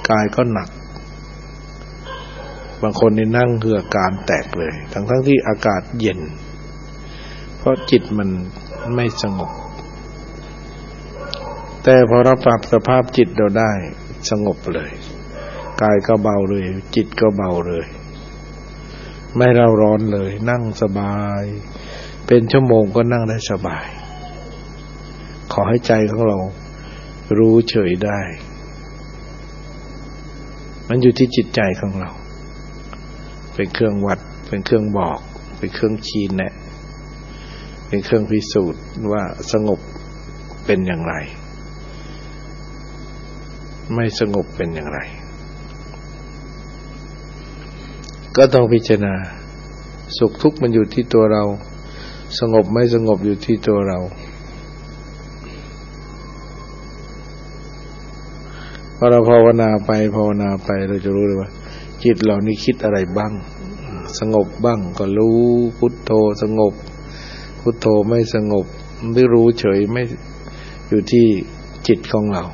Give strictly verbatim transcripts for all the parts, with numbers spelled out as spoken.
กายก็หนักบางคนนี่นั่งเหือกการแตกเลยทั้งทั้งที่อากาศเย็นเพราะจิตมันไม่สงบแต่พอเราปรับสภาพจิตเราได้สงบเลยกายก็เบาเลยจิตก็เบาเลยไม่เร่าร้อนเลยนั่งสบายเป็นชั่วโมงก็นั่งได้สบายขอให้ใจของเรารู้เฉยได้มันอยู่ที่จิตใจของเราเป็นเครื่องวัดเป็นเครื่องบอกเป็นเครื่องชี้แนะเป็นเครื่องพิสูจน์ว่าสงบเป็นอย่างไรไม่สงบเป็นอย่างไรก็ต้องพิจารณาสุขทุกข์มันอยู่ที่ตัวเราสงบไม่สงบอยู่ที่ตัวเราพอเราภาวนาไปภาวนาไปเราจะรู้เลยว่าจิตเรานี่คิดอะไรบ้างสงบบ้างก็รู้พุทโธสงบพุทโธไม่สงบไม่รู้เฉยไม่อยู่ที่จิตของเรา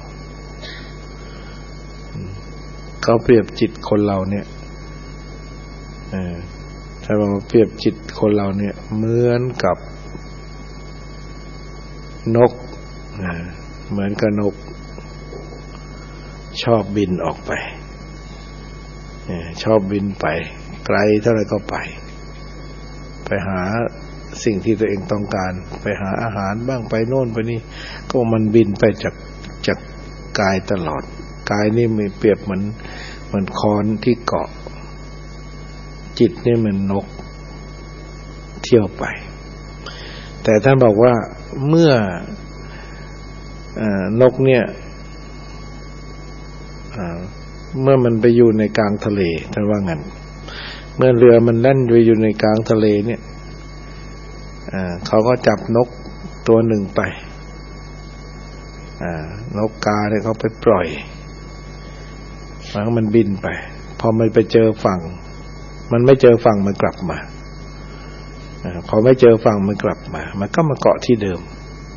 เขาเปรียบจิตคนเราเนี่ยเออถ้าเราเปรียบจิตคนเราเนี่ยเหมือนกับนกนะเหมือนกับนกชอบบินออกไปชอบบินไปไกลเท่าไรก็ไปไปหาสิ่งที่ตัวเองต้องการไปหาอาหารบ้างไปโน่นไปนี่ก็มันบินไปจากจากกายตลอดกายนี่มีเปรียบเหมือนเหมือนคอนที่เกาะจิตนี่เหมือนนกเที่ยวไปแต่ท่านบอกว่าเมื่อเอ่อนกเนี่ยเมื่อมันไปอยู่ในกลางทะเลท่านว่างั้นเมื่อเรือมันแล่นไปอยู่ในกลางทะเลเนี่ยเขาก็จับนกตัวหนึ่งไปนกกาเนี่ยเขาไปปล่อยแล้วมันบินไปพอมันไปเจอฝั่งมันไม่เจอฝั่งมันกลับมาพอไม่เจอฝั่งมันกลับมามันก็มาเกาะที่เดิม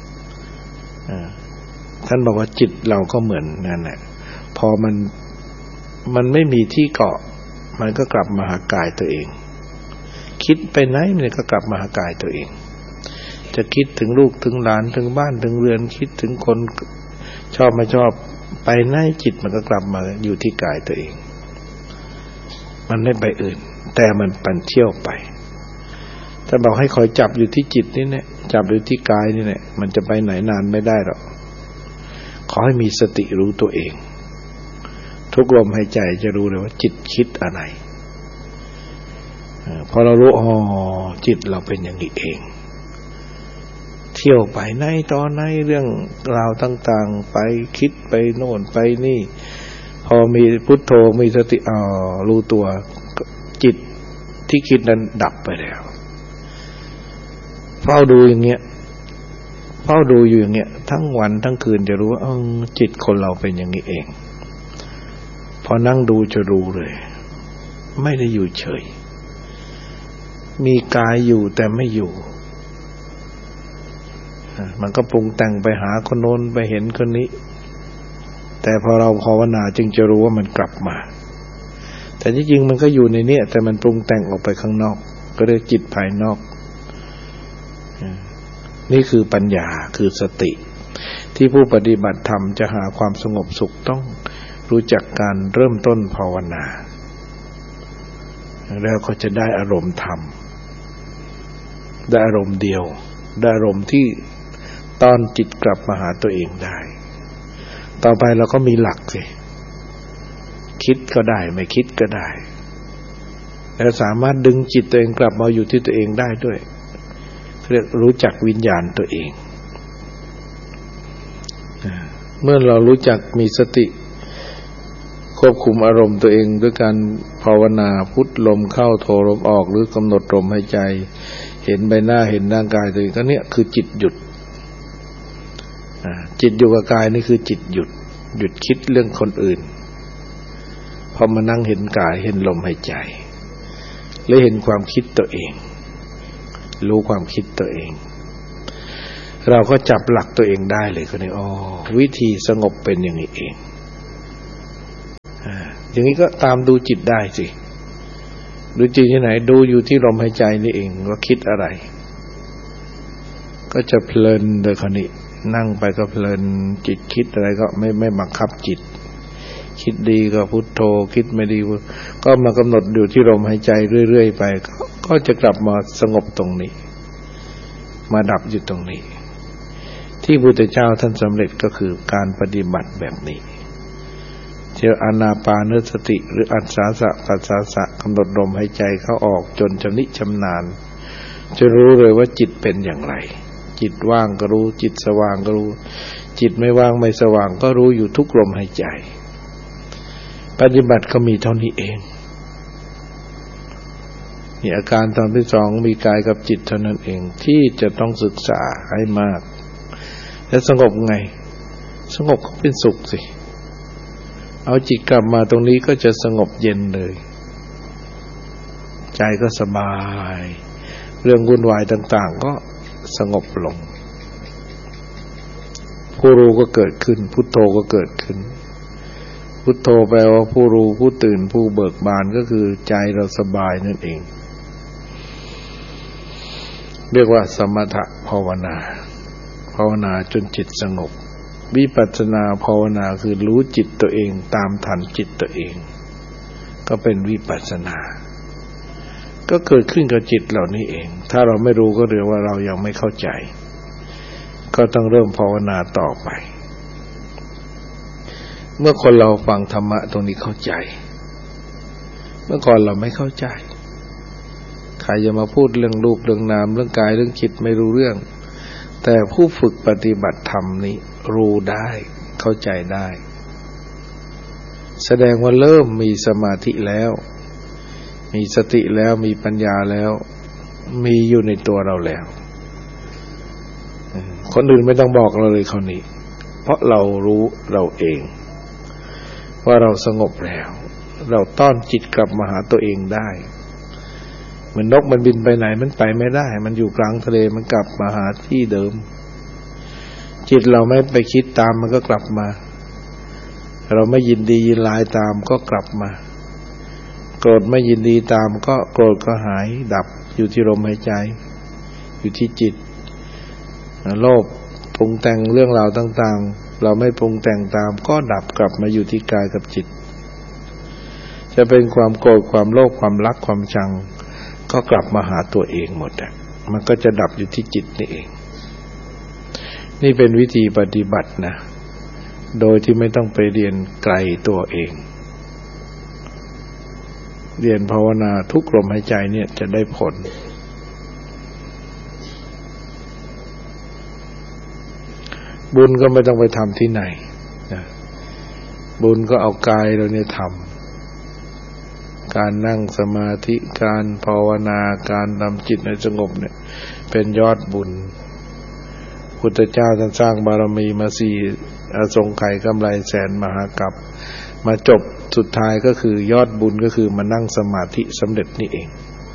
ท่านบอกว่าจิตเราก็เหมือนนั่นแหละพอมันมันไม่มีที่เกาะมันก็กลับมาหากายตัวเองคิดไปไหนมันก็กลับมาหากายตัวเองจะคิดถึงลูกถึงหลานถึงบ้านถึงเรือนคิดถึงคนชอบไม่ชอบไปไหนจิตมันก็กลับมาอยู่ที่กายตัวเองมันไม่ไปอื่นแต่มันปั่นเที่ยวไปถ้าบอกให้คอยจับอยู่ที่จิตนี่แหละจับอยู่ที่กายนี่แหละมันจะไปไหนนานไม่ได้หรอกขอให้มีสติรู้ตัวเองทุกลมหายใจจะรู้เลยว่าจิตคิดอะไรพอเรารู้อ๋อจิตเราเป็นอย่างนี้เองเที่ยวไปไหนตอนไหนเรื่องราวต่างๆไปคิดไปโน่นไปนี่พอมีพุทโธมีสติอ๋อรู้ตัวจิตที่คิดนั้นดับไปแล้วเฝ้าดูอย่างเงี้ยเฝ้าดูอยู่อย่างเงี้ยทั้งวันทั้งคืนจะรู้ว่าเออจิตคนเราเป็นอย่างนี้เองพอนั่งดูจะรู้เลยไม่ได้อยู่เฉยมีกายอยู่แต่ไม่อยู่มันก็ปรุงแต่งไปหาคนโน้นไปเห็นคนนี้แต่พอเราภาวนาจึงจะรู้ว่ามันกลับมาแต่ที่จริงมันก็อยู่ในนี้แต่มันปรุงแต่งออกไปข้างนอกก็เรียกจิตภายนอกนี่คือปัญญาคือสติที่ผู้ปฏิบัติธรรมจะหาความสงบสุขต้องรู้จักการเริ่มต้นภาวนาแล้วก็จะได้อารมณ์ธรรมได้อารมณ์เดียวได้อารมณ์ที่ต้อนจิตกลับมาหาตัวเองได้ต่อไปเราก็มีหลักสิคิดก็ได้ไม่คิดก็ได้แล้วสามารถดึงจิตตัวเองกลับมาอยู่ที่ตัวเองได้ด้วยเรียกรู้จักวิญญาณตัวเองเมื่อเรารู้จักมีสติควบคุมอารมณ์ตัวเองด้วยการภาวนาพุทลมเข้าโทลมออกหรือกำหนดลมหายใจเห็นใบหน้าเห็นร่างกายตัวเองก็เนี่ยคือจิตหยุดจิตอยู่กับกายนี่คือจิตหยุดหยุดคิดเรื่องคนอื่นพอมานั่งเห็นกายเห็นลมหายใจและเห็นความคิดตัวเองรู้ความคิดตัวเองเราก็จับหลักตัวเองได้เลยคนนี้อ๋อวิธีสงบเป็นอย่างนี้เองอย่างนี้ก็ตามดูจิตได้สิดูจิตที่ไหนดูอยู่ที่ลมหายใจนี่เองว่าคิดอะไรก็จะเพลินโดยคณินั่งไปก็เพลินจิตคิดอะไรก็ไม่ไม่บังคับจิตคิดดีก็พุทโธคิดไม่ดีก็มากำหนดอยู่ที่ลมหายใจเรื่อยๆไปก็จะกลับมาสงบตรงนี้มาดับอยู่ตรงนี้ที่พระพุทธเจ้าท่านสำเร็จก็คือการปฏิบัติแบบนี้เช่นอานาปานสติหรืออัศสาสะปัสสาสะกำหนดลมหายใจเข้าออกจนชำนิชำนาญจะรู้เลยว่าจิตเป็นอย่างไรจิตว่างก็รู้จิตสว่างก็รู้จิตไม่ว่างไม่สว่างก็รู้อยู่ทุกลมหายใจปฏิบัติก็มีเท่านี้เองนี่อาการตอนที่สองมีกายกับจิตเท่านั้นเองที่จะต้องศึกษาให้มากแล้วสงบไงสงบก็เป็นสุขสิเอาจิตกลับมาตรงนี้ก็จะสงบเย็นเลยใจก็สบายเรื่องวุ่นวายต่างๆก็สงบลงผู้รู้ก็เกิดขึ้นพุทโธก็เกิดขึ้นพุทโธแปลว่าผู้รู้ผู้ตื่นผู้เบิกบานก็คือใจเราสบายนั่นเองเรียกว่าสมถะภาวนาภาวนาจนจิตสงบวิปัสสนาภาวนาคือรู้จิตตัวเองตามทันจิตตัวเองก็เป็นวิปัสสนาก็เกิดขึ้นกับจิตเหล่านี้เองถ้าเราไม่รู้ก็เรียกว่าเรายังไม่เข้าใจก็ต้องเริ่มภาวนาต่อไปเมื่อคนเราฟังธรรมะตรงนี้เข้าใจเมื่อก่อนเราไม่เข้าใจใครจะมาพูดเรื่องรูปเรื่องนามเรื่องกายเรื่องจิตไม่รู้เรื่องแต่ผู้ฝึกปฏิบัติธรรมนี้รู้ได้เข้าใจได้แสดงว่าเริ่มมีสมาธิแล้วมีสติแล้วมีปัญญาแล้วมีอยู่ในตัวเราแล้วคนอื่นไม่ต้องบอกเราเลยคราวนี้เพราะเรารู้เราเองว่าเราสงบแล้วเราต้อนจิตกลับมาหาตัวเองได้เหมือนนกมันบินไปไหนมันไปไม่ได้มันอยู่กลางทะเลมันกลับมาหาที่เดิมจิตเราไม่ไปคิดตามมันก็กลับมาเราไม่ยินดียินร้ายตามก็กลับมาโกรธไม่ยินดีตามก็โกรธก็หายดับอยู่ที่ลมหายใจอยู่ที่จิตโลภปรุงแต่งเรื่องราวต่างๆเราไม่ปรุงแต่งตามก็ดับกลับมาอยู่ที่กายกับจิตจะเป็นความโกรธความโลภความรักความชังก็กลับมาหาตัวเองหมดอ่ะมันก็จะดับอยู่ที่จิตนี่เองนี่เป็นวิธีปฏิบัตินะโดยที่ไม่ต้องไปเรียนไกลตัวเองเรียนภาวนาทุกลมหายใจเนี่ยจะได้ผลบุญก็ไม่ต้องไปทำที่ไหนนะบุญก็เอากายเราเนี่ยทำการนั่งสมาธิการภาวนาการทำจิตให้สงบเนี่ยเป็นยอดบุญพุทธเจ้าท่านสร้างบารมีมาสี่อสงไขยกำไรแสนมหากัปมาจบสุดท้ายก็คือยอดบุญก็คือมานั่งสมาธิสำเร็จนี่เอง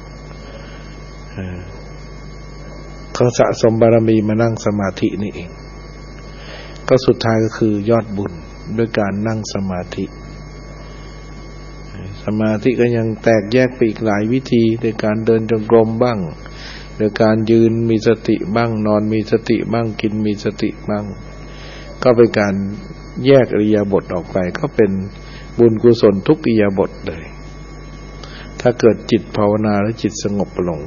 เขาสะสมบารมีมานั่งสมาธินี่เองก็สุดท้ายก็คือยอดบุญด้วยการนั่งสมาธิสมาธิก็ยังแตกแยกไปอีกหลายวิธีโดยการเดินจงกรมบ้างโดยการยืนมีสติบ้างนอนมีสติบ้างกินมีสติบ้างก็เป็นการแยกอิริยาบถออกไปก็เป็นบุญกุศลทุกอิริยาบถเลยถ้าเกิดจิตภาวนาและจิตสงบลง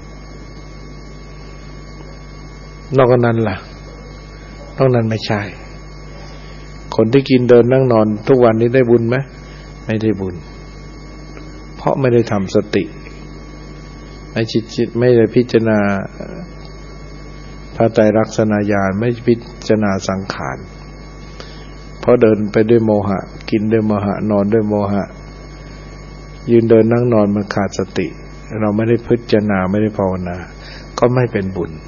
นอกจากนั้นล่ะนอกนั้นไม่ใช่คนที่กินเดินนั่งนอนทุกวันนี้ได้บุญไหมไม่ได้บุญเพราะไม่ได้ทำสติไม่จิตจิตไม่ได้พิจารณาพระไตรลักษณญาณไม่พิจารณาสังขารเพราะเดินไปด้วยโมหะกินด้วยโมหะนอนด้วยโมหะยืนเดินนั่งนอนมันขาดสติเราไม่ได้พิจารณาไม่ได้ภาวนาก็ไม่เป็นบุญ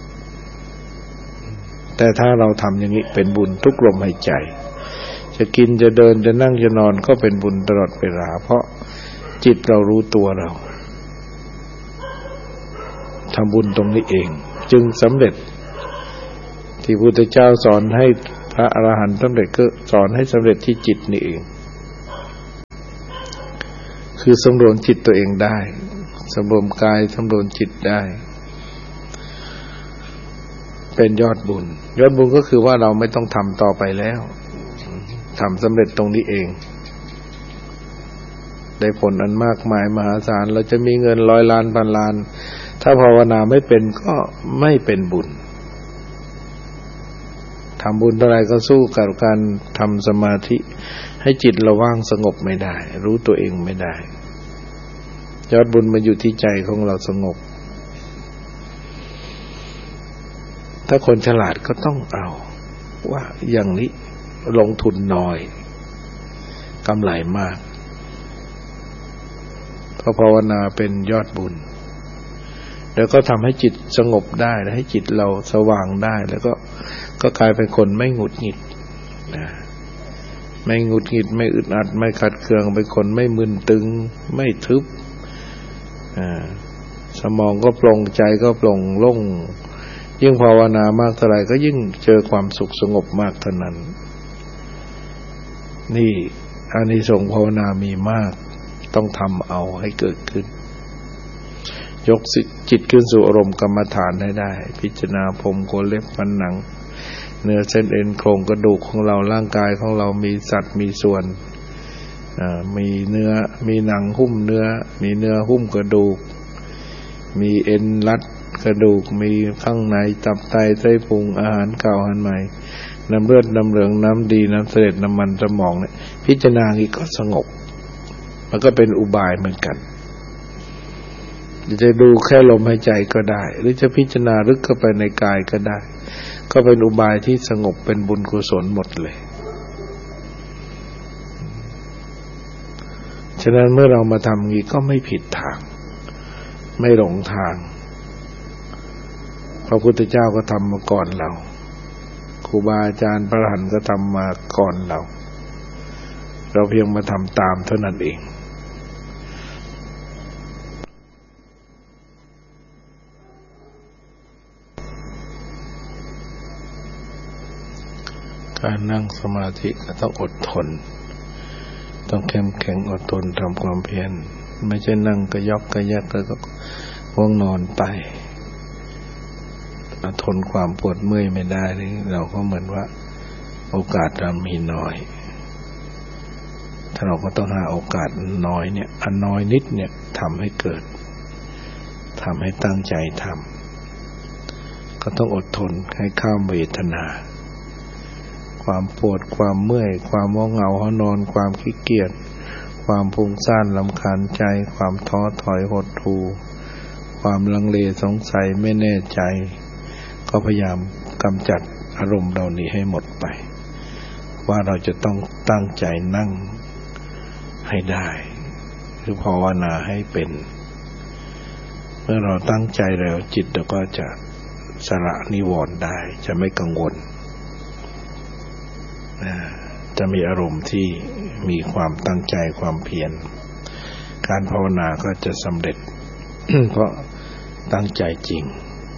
แต่ถ้าเราทำอย่างนี้เป็นบุญทุกลมหายใจจะกินจะเดินจะนั่งจะนอนก็เป็นบุญตลอดเวลาเพราะจิตเรารู้ตัวเราทำบุญตรงนี้เองจึงสำเร็จที่พระพุทธเจ้าสอนให้พระอรหันต์สำเร็จก็สอนให้สำเร็จที่จิตนี่เองคือสำรวมจิตตัวเองได้สำรวมกายสำรวมจิตได้เป็นยอดบุญยอดบุญก็คือว่าเราไม่ต้องทำต่อไปแล้วทำสำเร็จตรงนี้เองได้ผลอันมากมายมหาศาลเราจะมีเงินร้อยล้านพันล้านถ้าภาวนาไม่เป็นก็ไม่เป็นบุญทำบุญเท่าไรก็สู้กับการทำสมาธิให้จิตเราว่างสงบไม่ได้รู้ตัวเองไม่ได้ยอดบุญมันอยู่ที่ใจของเราสงบถ้าคนฉลาดก็ต้องเอาว่าอย่างนี้ลงทุนน้อยกำไรมากเพราะภาวนาเป็นยอดบุญแล้วก็ทำให้จิตสงบได้และให้จิตเราสว่างได้แล้วก็ก็กลายเป็นคนไม่หงุดหงิดนะไม่หงุดหงิดไม่อึดอัดไม่ขัดเคืองเป็นคนไม่มึนตึงไม่ทึบอ่าสมองก็โปร่งใจก็โปร่งโล่งยิ่งภาวนามากเท่าไหร่ก็ยิ่งเจอความสุขสงบมากเท่านั้นนี่อานิสงส์ภาวนามีมากต้องทำเอาให้เกิดขึ้นยกจิตขึ้นสู่อารมณ์กรรมฐานให้ได้พิจารณาผมขนเล็บฟันหนังเนื้อเส้นเอ็นโครงกระดูกของเราร่างกายของเรามีสัตว์มีส่วนมีเนื้อมีหนังหุ้มเนื้อมีเนื้อหุ้มกระดูกมีเอ็นรัดกระดูกมีข้างในตับไตไส้พุงอาหารเก่าอาหารใหม่น้ำเลือดน้ำเหลืองน้ำดีน้ำเสลดน้ำมันสมองเนี่ยพิจารณาอีกก็สงบมันก็เป็นอุบายเหมือนกันจะดูแค่ลมหายใจก็ได้หรือจะพิจารณาลึกเข้าไปในกายก็ได้ก็เป็นอุบายที่สงบเป็นบุญกุศลหมดเลยฉะนั้นเมื่อเรามาทำงี้ก็ไม่ผิดทางไม่หลงทางพระพุทธเจ้าก็ทำมาก่อนเราครูบาอาจารย์พระอรหันต์ก็ทำมาก่อนเราเราเพียงมาทำตามเท่านั้นเองการนั่งสมาธิก็ต้องอดทนต้องเข้มแข็งอดทนทำความเพียรไม่ใช่นั่งกระยอกกระแยกแล้วก็ง่วงนอนไปทนความปวดเมื่อยไม่ได้นี่เราก็เหมือนว่าโอกาสเรามีน้อยถ้าเราก็ต้องหาโอกาสน้อยเนี่ยอันน้อยนิดเนี่ยทำให้เกิดทำให้ตั้งใจทำก็ต้องอดทนให้ข้ามเวทนาความปวดความเมื่อยความง่วงเหงาหอนอนความขี้เกียจความฟุ้งซ่านรำคาญใจความท้อถอยหดหู่ความลังเลสงสัยไม่แน่ใจก็พยายามกำจัดอารมณ์เหล่านี้ให้หมดไปว่าเราจะต้องตั้งใจนั่งให้ได้คือภาวนาให้เป็นเมื่อเราตั้งใจแล้วจิตเราก็จะสละนิวรณ์ได้จะไม่กังวลจะมีอารมณ์ที่มีความตั้งใจความเพียรการภาวนาก็จะสำเร็จ เพราะตั้งใจจริง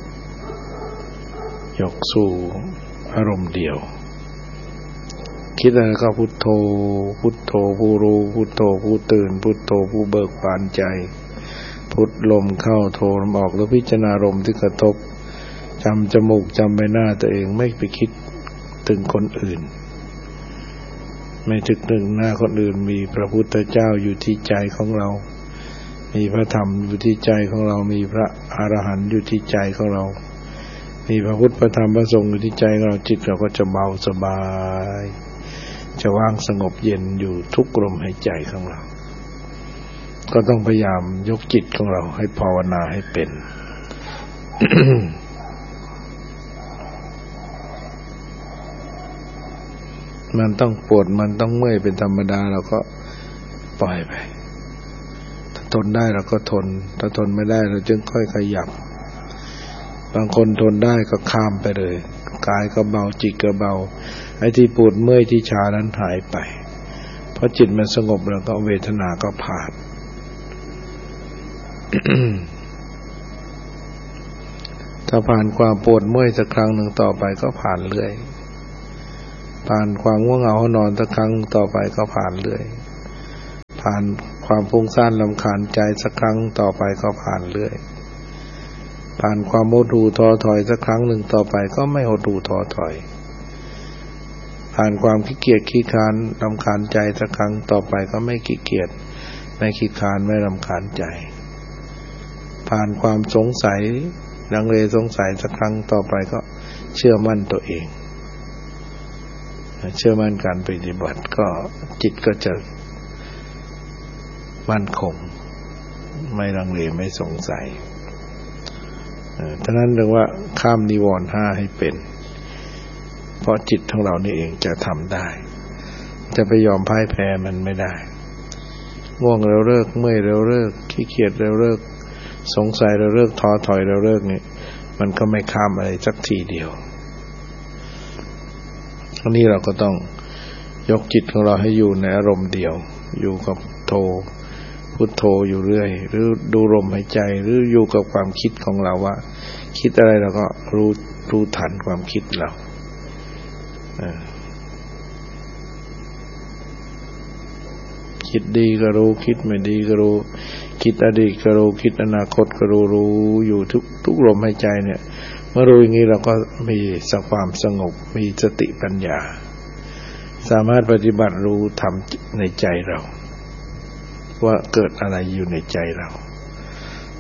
ยกสู่อารมณ์เดียวคิดอะไรก็พุทโธพุทโธผู้รู้พุทโธผู้ตื่นพุทโธผู้เบิกบานใจพุทลมเข้าโธลมออกแล้วพิจารณาลมที่กระทบจำจมูกจำใบหน้าตัวเองไม่ไปคิดถึงคนอื่นไม่ถึงหนึ่งหน้าคนอื่นมีพระพุทธเจ้าอยู่ที่ใจของเรามีพระธรรมอยู่ที่ใจของเรามีพระอรหันต์อยู่ที่ใจของเรามีพระพุทธพระธรรมพระสงฆ์อยู่ที่ใจของเราจิตเราก็จะเบาสบายจะว่างสงบเย็นอยู่ทุกลมหายใจของเราก็ต้องพยายามยกจิตของเราให้ภาวนาให้เป็น มันต้องปวดมันต้องเมื่อยเป็นธรรมดาเราก็ปล่อยไปถ้าทนได้เราก็ทนถ้าทนไม่ได้เราจึงค่อยขยับบางคนทนได้ก็ข้ามไปเลยกายก็เบาจิตก็เบาไอ้ที่ปวดเมื่อยที่ชานั้นหายไปเพราะจิตมันสงบแล้วก็เวทนาก็ผ่าน ถ้าผ่านความปวดเมื่อยสักครั้งหนึ่งต่อไปก็ผ่านเรื่อยผ่านความง่วงเหงาหอนอนสักครั้งต่อไปก็ผ่านเรื่อยผ่านควความฟุ้งซ่านรำคาญใจสักครั้งต่อไปก็ผ่านเรื่อยผ่านความหดหู่ท้อถอยสักครั้งหนึ่งต่อไปก็ไม่หดหู่ท้อถอยผ่านความขี้เกียจขี้คร้านรำคาญใจสักครั้งต่อไปก็ไม่ขี้เกียจไม่ขี้คร้านไม่รำคาญใจผ่านความสงสัยลังเลสงสัยสักครั้งต่อไปก็เชื่อมั่นตัวเองเชื่อมั่นการปฏิบัติก็จิตก็จะมั่นคงไม่ลังเลไม่สงสัยฉะนั้นเรียกว่าข้ามนิวรณ์ห้าให้เป็นเพราะจิตของเรานี่เองจะทำได้จะไปยอมพ่ายแพ้มันไม่ได้ง่วงเราเลิกเมื่อยเราเลิกขี้เกียจเราเลิกสงสัยเราเลิกท้อถอยเราเลิกนี่มันก็ไม่ข้ามอะไรสักทีเดียวอันนี้เราก็ต้องยกจิตของเราให้อยู่ในอารมณ์เดียวอยู่กับโธพุทโธอยู่เรื่อยหรือดูลมหายใจหรืออยู่กับความคิดของเราว่าคิดอะไรเราก็รู้รู้ทันความคิดเราคิดดีก็รู้คิดไม่ดีก็รู้คิดอดีตก็รู้คิดอนาคตก็รู้รู้อยู่ทุกทุกลมหายใจเนี่ยเมื่อรู้อย่างนี้เราก็มีสความสงบมีสติปัญญาสามารถปฏิบัติรู้ทำในใจเราว่าเกิดอะไรอยู่ในใจเรา